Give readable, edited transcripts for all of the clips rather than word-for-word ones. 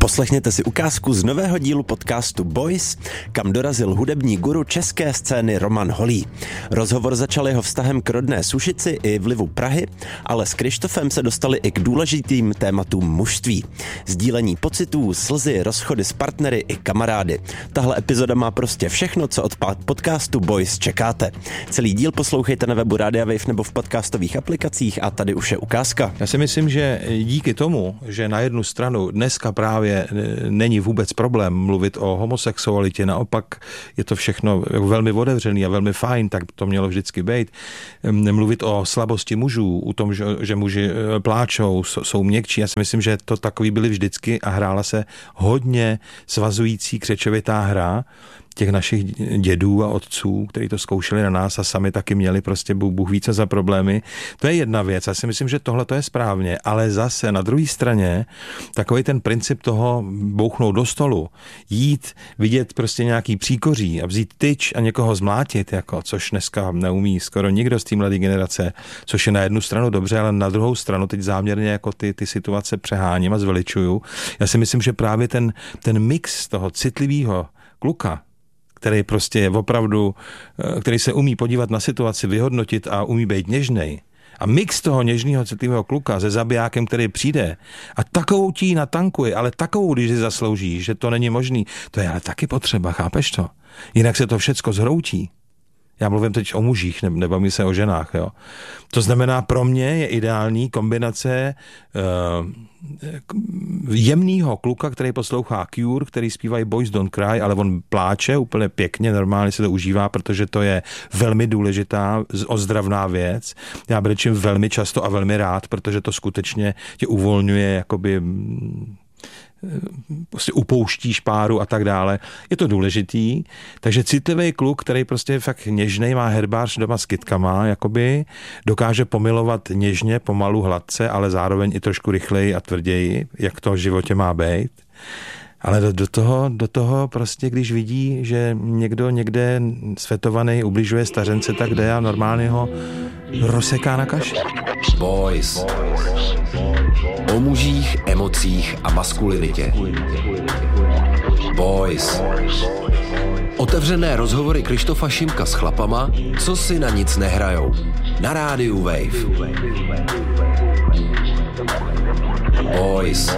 Poslechněte si ukázku z nového dílu podcastu Boys, kam dorazil hudební guru české scény Roman Holý. Rozhovor začal jeho vztahem k rodné Sušici i vlivu Prahy, ale s Krištofem se dostali i k důležitým tématům mužství. Sdílení pocitů, slzy, rozchody s partnery i kamarády. Tahle epizoda má prostě všechno, co od podcastu Boys čekáte. Celý díl poslouchejte na webu Rádia Wave nebo v podcastových aplikacích a tady už je ukázka. Já si myslím, že díky tomu, že na jednu stranu dneska právě není vůbec problém mluvit o homosexualitě, naopak je to všechno velmi otevřený a velmi fajn, tak to mělo vždycky být. Mluvit o slabosti mužů, o tom, že muži pláčou, jsou měkčí. Já si myslím, že to takový byly vždycky a hrála se hodně svazující křečovitá hra těch našich dědů a otců, kteří to zkoušeli na nás a sami taky měli prostě Bůh ví co za problémy. To je jedna věc. Já si myslím, že tohle to je správně, ale zase na druhé straně takový ten princip toho bouchnout do stolu, jít, vidět prostě nějaký příkoří a vzít tyč a někoho zmlátit, jako, což dneska neumí skoro nikdo z té mladé generace, což je na jednu stranu dobře, ale na druhou stranu teď záměrně jako ty situace přeháním a zveličuju. Já si myslím, že právě ten mix toho citlivého kluka, který prostě je opravdu, který se umí podívat na situaci, vyhodnotit a umí být něžnej. A mix toho něžného citlivého kluka se zabijákem, který přijde a takovou tí natankuje, ale takovou, když si zaslouží, že to není možný, to je ale taky potřeba, chápeš to? Jinak se to všecko zhroutí. Já mluvím teď o mužích, nebavím se o ženách. Jo. To znamená, pro mě je ideální kombinace jemného kluka, který poslouchá Cure, který zpívají Boys Don't Cry, ale on pláče úplně pěkně, normálně se to užívá, protože to je velmi důležitá, ozdravná věc. Já brečím velmi často a velmi rád, protože to skutečně tě uvolňuje, jakoby prostě upouštíš páru a tak dále. Je to důležitý. Takže citlivý kluk, který prostě je fakt něžnej, má herbář doma s kytkama, jakoby dokáže pomilovat něžně, pomalu, hladce, ale zároveň i trošku rychleji a tvrději, jak to v životě má být. Ale do toho prostě, když vidí, že někdo někde svetovaný ubližuje stařence, tak jde a normálně ho rozseká na kaši. Boys. O mužích, emocích a maskulinitě. Boys. Otevřené rozhovory Krištofa Šimka s chlapama, co si na nic nehrajou. Na rádiu Wave. Boys.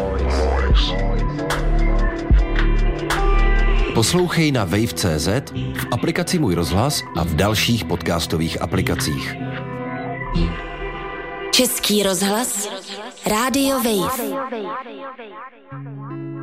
Poslouchej na wave.cz, v aplikaci Můj rozhlas a v dalších podcastových aplikacích. Český rozhlas, Rádio Wave.